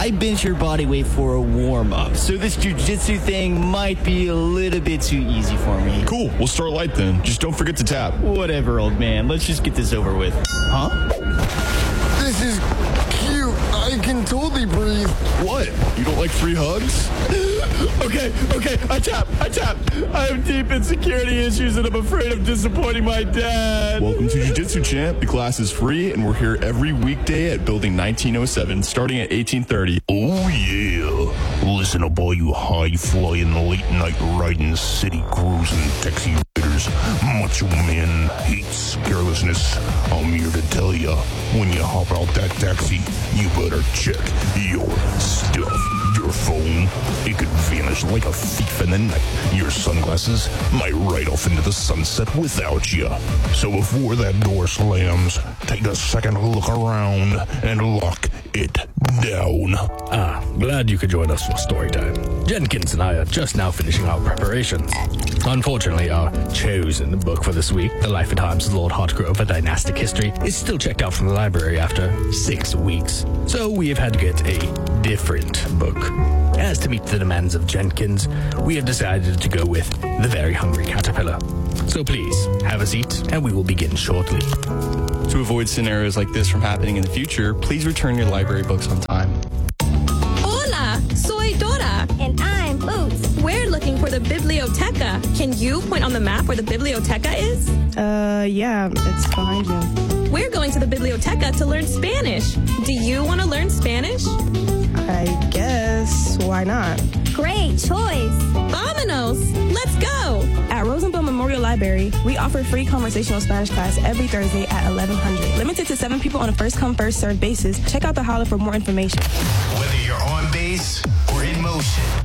I bench your body weight for a warm-up, so this jiu-jitsu thing might be a little bit too easy for me. Cool, we'll start light then. Just don't forget to tap. Whatever, old man. Let's just get this over with. Huh? This is cute. I can totally breathe. What? You don't like free hugs? Okay, I tap. I have deep insecurity issues and I'm afraid of disappointing my dad. Welcome to Jiu-Jitsu Champ. The class is free and we're here every weekday at Building 1907, starting at 1830. Oh yeah. Listen up, all you high-flying, late-night riding, city cruising taxi riders. Macho man hates carelessness. I'm here to tell ya, when you hop out that taxi, you better check your stuff. Your phone, it could vanish like a thief in the night. Your sunglasses might ride off into the sunset without you. So before that door slams, take a second to look around and lock it down. Glad you could join us for story time. Jenkins and I are just now finishing our preparations. Unfortunately, our chosen book for this week, The Life and Times of Lord Hartgrove, A Dynastic History, is still checked out from the library after 6 weeks. So we have had to get a different book. As to meet the demands of Jenkins, we have decided to go with The Very Hungry Caterpillar. So please, have a seat, and we will begin shortly. To avoid scenarios like this from happening in the future, please return your library books on time. Hola, soy Dora. And I'm Boots. We're looking for the biblioteca. Can you point on the map where the biblioteca is? Yeah, it's behind you. We're going to the biblioteca to learn Spanish. Do you want to learn Spanish? I guess. Why not? Great choice. Vámonos. Let's go. At Rosenbaum Memorial Library, we offer free conversational Spanish class every Thursday at 1100. Limited to 7 people on a first-come, first-served basis. Check out the holler for more information. Whether you're on base or in motion,